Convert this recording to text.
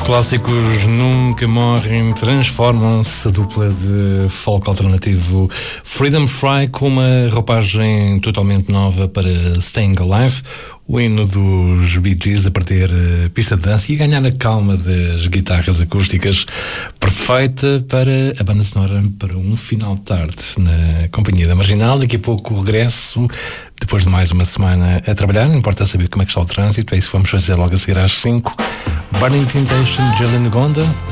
clássicos nunca morrem, transformam-se. A dupla de folk alternativo Freedom Fry com uma roupagem totalmente nova para Staying Alive, o hino dos Bee Gees a perder a pista de dança e a ganhar a calma das guitarras acústicas, perfeita para a banda sonora para um final de tarde na Companhia da Marginal. Daqui a pouco o regresso, depois de mais uma semana a trabalhar. Não importa saber como é que está o trânsito, é isso que vamos fazer logo a seguir às 5. Burning Temptation, Jalen Gonda,